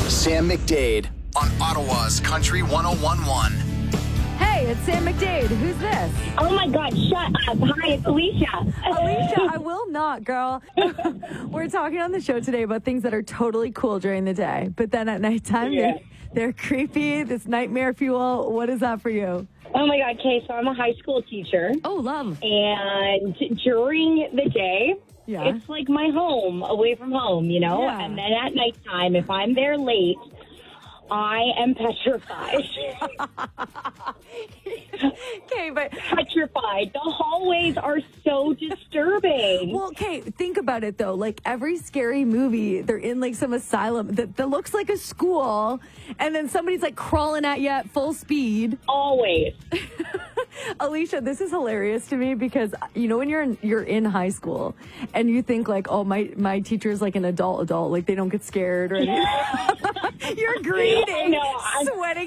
Sam McDade on Ottawa's Country 101.1. Hey, it's Sam McDade. Who's this? Oh my God, shut up. Hi, it's Alicia. Alicia, I will not, girl. We're talking on the show today about things that are totally cool during the day, but then at nighttime, they're creepy, this nightmare fuel. What is that for you? Oh my God, Kay, so I'm a high school teacher. Oh, love. And during the day, it's like my home, away from home, you know? Yeah. And then at nighttime, if I'm there late, I am petrified. Okay, but Petrified. The hallways are so disturbing. well, okay, think about it though. Like every scary movie, they're in like some asylum that looks like a school, and then somebody's like crawling at you at full speed. Always. Alicia, this is hilarious to me because you know when you're in high school and you think like, oh, my teacher is like an adult, like they don't get scared or anything. You're greeting, I know. sweating